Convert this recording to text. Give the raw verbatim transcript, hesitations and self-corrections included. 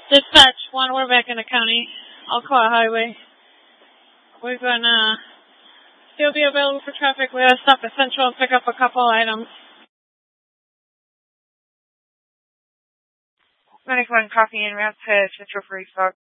Dispatch one, we're back in the county, Alcoa Highway. We're gonna still be available for traffic. We gotta stop at Central and pick up a couple items. ninety-one copy en route to Central for restock.